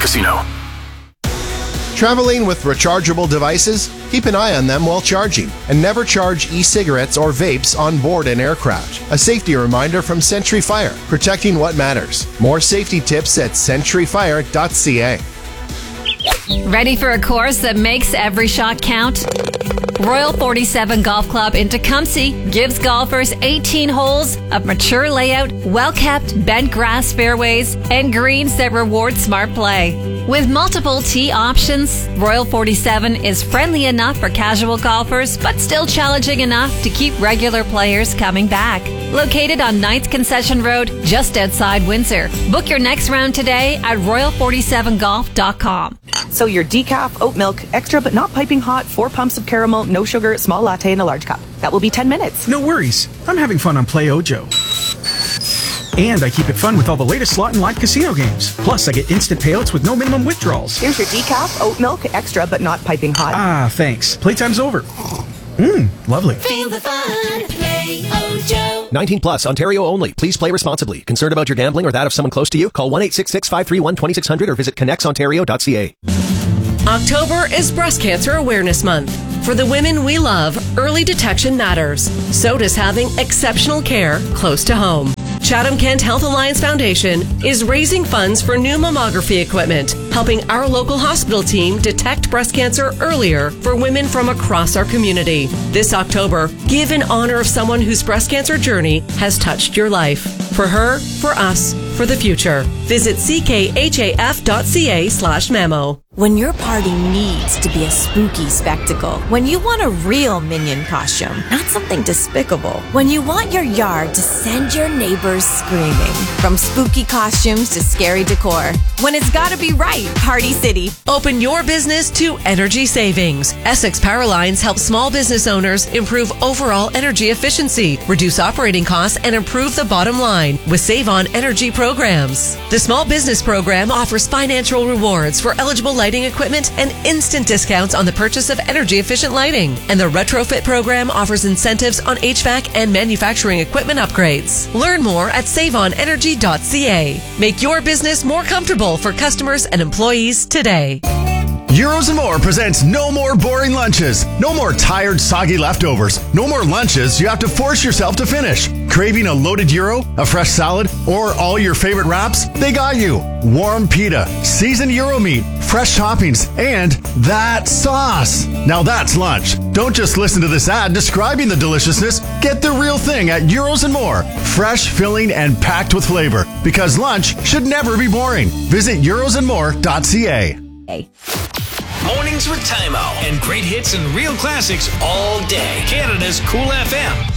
Casino. Traveling with rechargeable devices? Keep an eye on them while charging, and never charge e-cigarettes or vapes on board an aircraft. A safety reminder from Century Fire, protecting what matters. More safety tips at centuryfire.ca. Ready for a course that makes every shot count? Royal 47 Golf Club in Tecumseh gives golfers 18 holes of mature layout, well-kept bent grass fairways, and greens that reward smart play. With multiple tee options, Royal 47 is friendly enough for casual golfers, but still challenging enough to keep regular players coming back. Located on 9th Concession Road, just outside Windsor. Book your next round today at royal47golf.com. So your decaf, oat milk, extra but not piping hot, 4 pumps of caramel, no sugar, small latte in a large cup. That will be 10 minutes. No worries. I'm having fun on Play Ojo. And I keep it fun with all the latest slot and live casino games. Plus, I get instant payouts with no minimum withdrawals. Here's your decaf, oat milk, extra but not piping hot. Ah, thanks. Playtime's over. Lovely. Feel the fun. Play Ojo. 19 plus, Ontario only. Please play responsibly. Concerned about your gambling or that of someone close to you? Call 1-866-531-2600 or visit connexontario.ca. October is Breast Cancer Awareness Month. For the women we love, early detection matters. So does having exceptional care close to home. Chatham-Kent Health Alliance Foundation is raising funds for new mammography equipment, helping our local hospital team detect breast cancer earlier for women from across our community. This October, give in honor of someone whose breast cancer journey has touched your life. For her, for us, for the future. Visit ckhaf.ca/memo. When your party needs to be a spooky spectacle. When you want a real Minion costume, not something despicable. When you want your yard to send your neighbors screaming. From spooky costumes to scary decor. When it's gotta be right, Party City. Open your business to energy savings. Essex Powerlines helps small business owners improve overall energy efficiency, reduce operating costs, and improve the bottom line with Save On Energy programs. The Small Business Program offers financial rewards for eligible lighting equipment and instant discounts on the purchase of energy-efficient lighting. And the Retrofit Program offers incentives on HVAC and manufacturing equipment upgrades. Learn more at saveonenergy.ca. Make your business more comfortable for customers and employees today. Euros and More presents No More Boring Lunches. No more tired, soggy leftovers. No more lunches you have to force yourself to finish. Craving a loaded gyro, a fresh salad, or all your favorite wraps? They got you. Warm pita, seasoned gyro meat, fresh toppings, and that sauce. Now that's lunch. Don't just listen to this ad describing the deliciousness. Get the real thing at Euros and More. Fresh, filling, and packed with flavor. Because lunch should never be boring. Visit eurosandmore.ca. Mornings with Time Out and great hits and real classics all day. Canada's Cool FM.